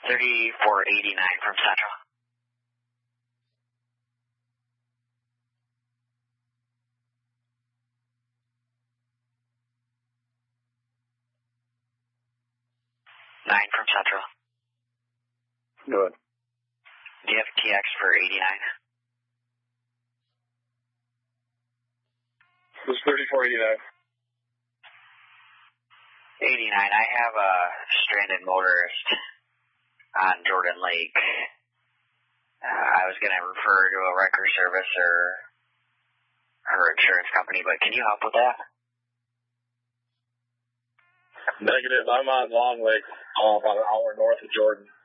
3489 from Central. Nine from Central. Good. Do you have TX for 89? This is 3489. 89, I have a stranded motorist on Jordan Lake. I was going to refer to a record service or her insurance company, but can you help with that? Negative. I'm on Long Lake, about an hour north of Jordan.